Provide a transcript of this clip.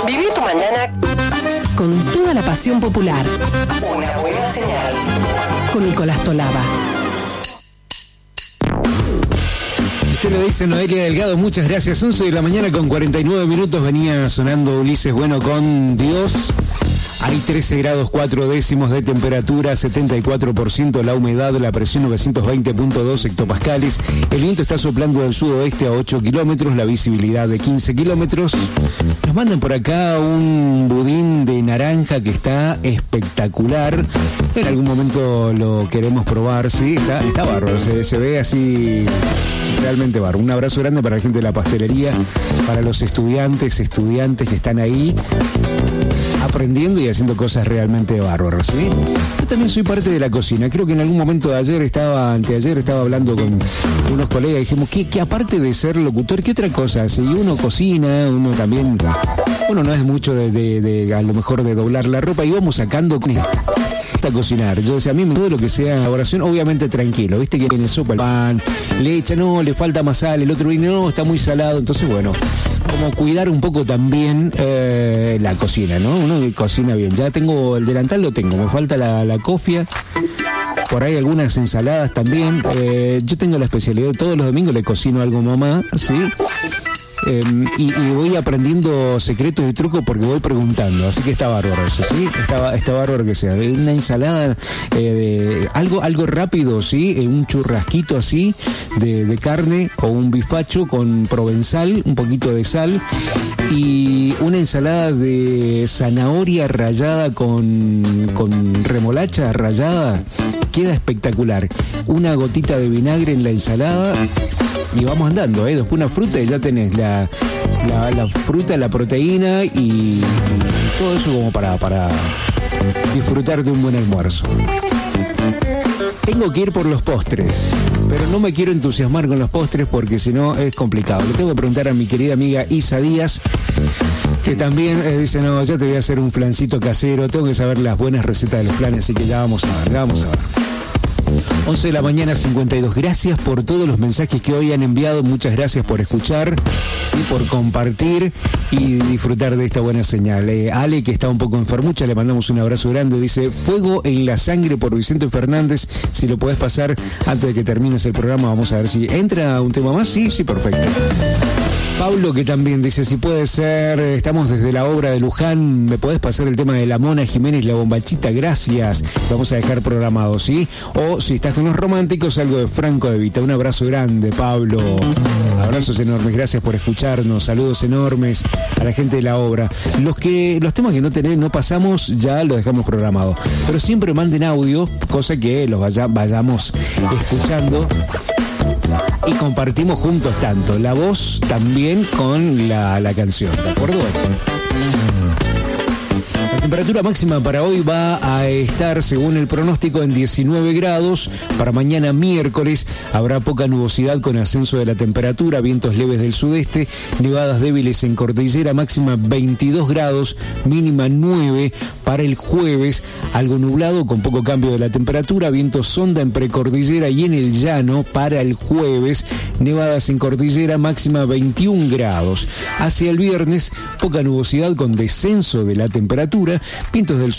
Viví tu mañana con toda la pasión popular. Una buena señal. Con Nicolás Tolaba. Usted lo dice, Noelia Delgado, muchas gracias. 11 de la mañana con 49 minutos venía sonando Ulises Bueno con Dios. Hay 13 grados 4 décimos de temperatura, 74% la humedad, la presión 920.2 hectopascales. El viento está soplando del sudoeste a 8 kilómetros, la visibilidad de 15 kilómetros. Nos mandan por acá un budín de naranja que está espectacular. En algún momento lo queremos probar, sí, está bárbaro, se ve así realmente bárbaro. Un abrazo grande para la gente de la pastelería, para los estudiantes que están ahí aprendiendo y haciendo cosas realmente bárbaras, ¿sí? Yo también soy parte de la cocina. Creo que en algún momento de anteayer estaba hablando con unos colegas y dijimos que aparte de ser locutor, ¿qué otra cosa? Si uno cocina, uno también, uno no es mucho de a lo mejor de doblar la ropa y vamos sacando a cocinar. Yo decía, a mí me gusta lo que sea elaboración, obviamente tranquilo, viste que tiene sopa el pan, le echa, no, le falta más sal, el otro viene, no, está muy salado, entonces bueno, como cuidar un poco también la cocina, ¿no? Uno cocina bien. Ya tengo el delantal, lo tengo, me falta la cofia, por ahí algunas ensaladas también. Yo tengo la especialidad, todos los domingos le cocino algo a mamá, ¿sí? Y voy aprendiendo secretos y trucos porque voy preguntando, así que está bárbaro eso, ¿sí? Está bárbaro que sea. Una ensalada de algo rápido, ¿sí? Un churrasquito así de carne o un bifacho con provenzal, un poquito de sal y una ensalada de zanahoria rallada con remolacha rallada. Queda espectacular. Una gotita de vinagre en la ensalada. Y vamos andando, después una fruta y ya tenés la fruta, la proteína y todo eso como para disfrutar de un buen almuerzo. Tengo que ir por los postres, pero no me quiero entusiasmar con los postres porque si no es complicado. Le tengo que preguntar a mi querida amiga Isa Díaz, que también dice, no, ya te voy a hacer un flancito casero, tengo que saber las buenas recetas de los flanes, así que ya vamos a ver. 11 de la mañana, 52. Gracias por todos los mensajes que hoy han enviado. Muchas gracias por escuchar, ¿sí? Por compartir y disfrutar de esta buena señal. Ale, que está un poco enfermucha, le mandamos un abrazo grande. Dice, Fuego en la Sangre por Vicente Fernández. Si lo podés pasar antes de que termines el programa, vamos a ver si entra un tema más. Sí, perfecto. Pablo, que también dice, si puede ser, estamos desde la obra de Luján, ¿me podés pasar el tema de la Mona Jiménez, la bombachita? Gracias, vamos a dejar programado, ¿sí? O si estás con los románticos, algo de Franco de Vita. Un abrazo grande, Pablo. Abrazos enormes, gracias por escucharnos, saludos enormes a la gente de la obra. Los temas que no pasamos, ya los dejamos programados. Pero siempre manden audio, cosa que los vayamos escuchando. Y compartimos juntos tanto la voz también con la canción, ¿de acuerdo? La temperatura máxima para hoy va a estar, según el pronóstico, en 19 grados. Para mañana miércoles habrá poca nubosidad con ascenso de la temperatura, vientos leves del sudeste, nevadas débiles en cordillera, máxima 22 grados, mínima 9. Para el jueves, algo nublado con poco cambio de la temperatura, vientos sonda en precordillera y en el llano. Para el jueves, nevadas en cordillera, máxima 21 grados. Hacia el viernes, poca nubosidad con descenso de la temperatura, vientos del